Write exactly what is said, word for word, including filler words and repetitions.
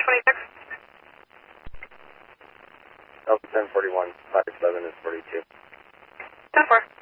twenty-six. Delta ten forty-one, five seven is forty-two. ten four.